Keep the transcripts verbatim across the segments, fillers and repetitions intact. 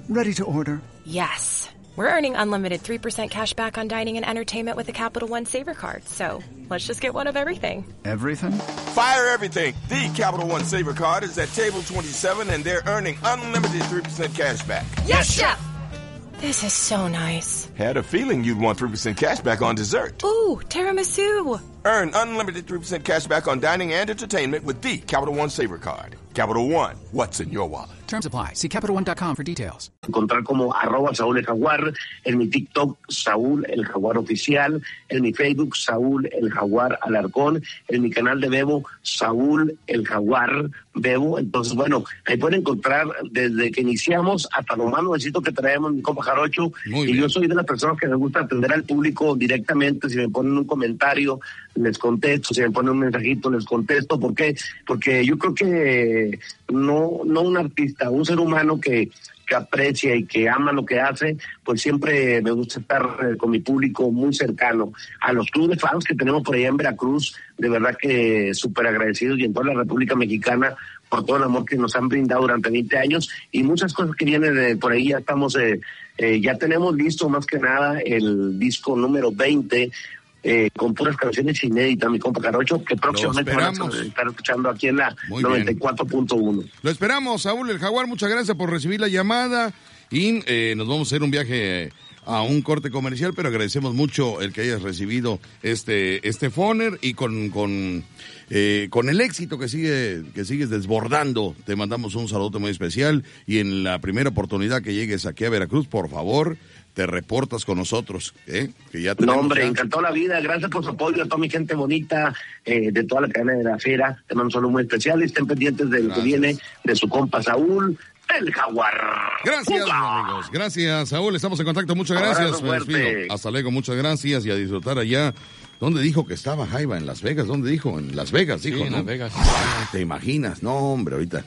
Ready to order. Yes. We're earning unlimited three percent cash back on dining and entertainment with the Capital One Saver Card. So let's just get one of everything. Everything? Fire everything. The Capital One Saver Card is at table twenty-seven, and they're earning unlimited three percent cash back. Yes, Chef! This is so nice. Had a feeling you'd want three percent cash back on dessert. Ooh, tiramisu. Earn unlimited three percent cash back on dining and entertainment with the Capital One Saver Card. Capital One, what's in your wallet? Terms apply. See Capital One dot com for details. Encontrar como arroba Saúl el Jaguar, en mi TikTok Saúl el Jaguar Oficial, en mi Facebook Saúl el Jaguar Alarcón, en mi canal de Bebo Saúl el Jaguar Bebo. Entonces, bueno, ahí pueden encontrar desde que iniciamos hasta lo más nuevecito que traemos mi compa Jarocho. Muy y bien. yo soy de las personas que me gusta atender al público directamente. Si me ponen un comentario, les contesto. Si me ponen un mensajito, les contesto. ¿Por qué? Porque yo creo que no, no un artista, un ser humano que, que aprecia y que ama lo que hace, pues siempre me gusta estar eh, con mi público muy cercano. A los clubes de fans que tenemos por allá en Veracruz, de verdad que súper agradecidos, y en toda la República Mexicana, por todo el amor que nos han brindado durante veinte años, y muchas cosas que vienen de por ahí. Ya estamos, eh, eh, ya tenemos listo más que nada el disco número veinte, Eh, con puras canciones inéditas, mi compa Jarocho, que próximamente van a estar escuchando aquí en la Muy noventa y cuatro punto uno. Lo esperamos, Saúl el Jaguar. Muchas gracias por recibir la llamada. Y eh, nos vamos a hacer un viaje a un corte comercial, pero agradecemos mucho el que hayas recibido este este Foner, y con con eh, con el éxito que sigue que sigues desbordando. Te mandamos un saludo muy especial, y en la primera oportunidad que llegues aquí a Veracruz, por favor, te reportas con nosotros, ¿eh? Que ya No, hombre, chance. encantó la vida. Gracias por su apoyo a toda mi gente bonita eh, de toda la cadena de la Fiera. Te mando un saludo muy especial y estén pendientes de lo que viene de su compa Saúl el Jaguar. Gracias, amigos. Gracias, Saúl. Estamos en contacto. Muchas gracias. Abrazo Me despido. fuerte. Hasta luego. Muchas gracias. Y a disfrutar allá. ¿Dónde dijo que estaba Jaiba? ¿En Las Vegas? ¿Dónde dijo? En Las Vegas, Sí, dijo, en ¿no? Las Vegas. Ah, ¿te imaginas? No, hombre, ahorita.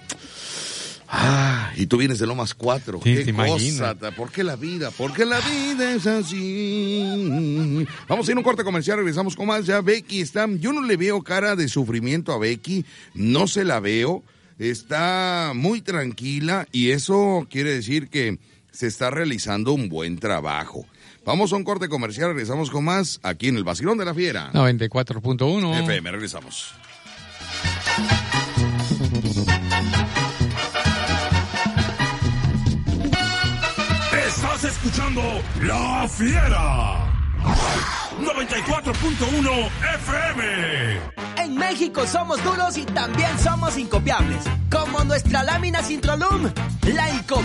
Ah, y tú vienes de Lomas cuatro. Sí, Qué te cosa. imaginas. ¿Por qué la vida? ¿Por qué la vida es así? Vamos a ir a un corte comercial, regresamos con más. Ya Becky está, yo no le veo cara de sufrimiento a Becky, no se la veo, está muy tranquila, y eso quiere decir que se está realizando un buen trabajo. Vamos a un corte comercial, regresamos con más aquí en el Vacilón de la Fiera. noventa y cuatro punto uno. F M, regresamos. Estás escuchando La Fiera. noventa y cuatro punto uno F M. En México somos duros y también somos incopiables. Como nuestra lámina Sintrolum, la incopiable.